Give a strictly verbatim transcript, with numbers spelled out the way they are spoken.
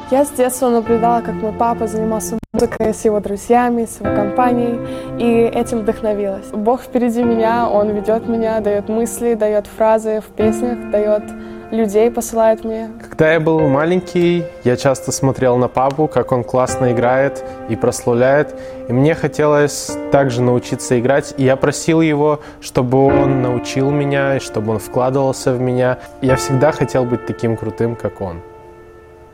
Я с детства наблюдала, как мой папа занимался музыкой с его друзьями, с его компанией, и этим вдохновилась. Бог впереди меня, Он ведет меня, дает мысли, дает фразы в песнях, дает людей, посылает мне. Когда я был маленький, я часто смотрел на папу, как он классно играет и прославляет, и мне хотелось также научиться играть, и я просил его, чтобы он научил меня, и чтобы он вкладывался в меня. Я всегда хотел быть таким крутым, как он.